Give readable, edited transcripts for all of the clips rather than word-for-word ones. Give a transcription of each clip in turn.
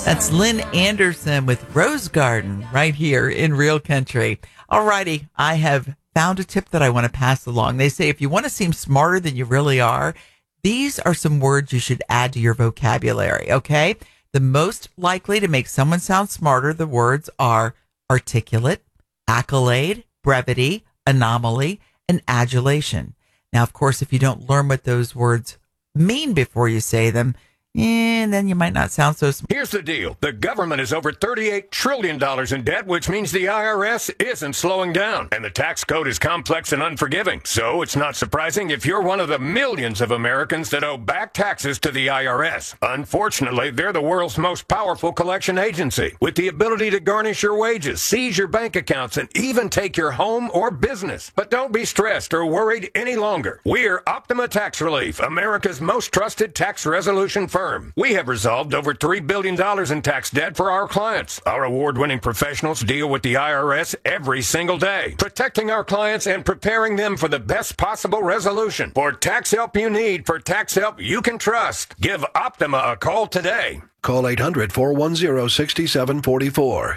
That's Lynn Anderson with Rose Garden right here in Real Country. Alrighty, I have found a tip that I want to pass along. They say if you want to seem smarter than you really are, these are some words you should add to your vocabulary, okay? The most likely to make someone sound smarter, the words are articulate, accolade, brevity, anomaly, and adulation. Now, of course, if you don't learn what those words mean before you say them, and then you might not sound so smart. Here's the deal. The government is over $38 trillion in debt, which means the IRS isn't slowing down. And the tax code is complex and unforgiving. So it's not surprising if you're one of the millions of Americans that owe back taxes to the IRS. Unfortunately, they're the world's most powerful collection agency, with the ability to garnish your wages, seize your bank accounts, and even take your home or business. But don't be stressed or worried any longer. We're Optima Tax Relief, America's most trusted tax resolution firm. We have resolved over $3 billion in tax debt for our clients. Our award-winning professionals deal with the IRS every single day, protecting our clients and preparing them for the best possible resolution. For tax help you need, for tax help you can trust, give Optima a call today. Call 800-410-6744.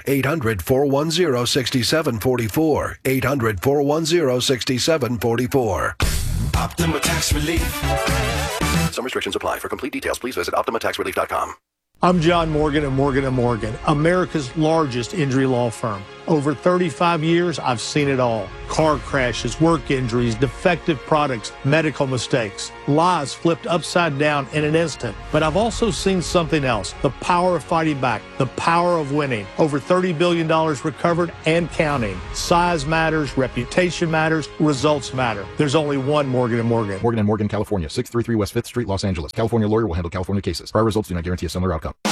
800-410-6744. 800-410-6744. Optima Tax Relief. Some restrictions apply. For complete details, please visit OptimaTaxRelief.com. I'm John Morgan of Morgan & Morgan, America's largest injury law firm. Over 35 years, I've seen it all. Car crashes, work injuries, defective products, medical mistakes, lives flipped upside down in an instant. But I've also seen something else, the power of fighting back, the power of winning. Over $30 billion recovered and counting. Size matters, reputation matters, results matter. There's only one Morgan & Morgan. Morgan & Morgan, California, 633 West 5th Street, Los Angeles. California lawyer will handle California cases. Prior results do not guarantee a similar outcome.